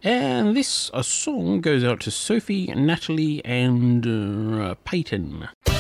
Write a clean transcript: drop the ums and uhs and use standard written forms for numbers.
And this song goes out to Sophie, Natalie, and Peyton.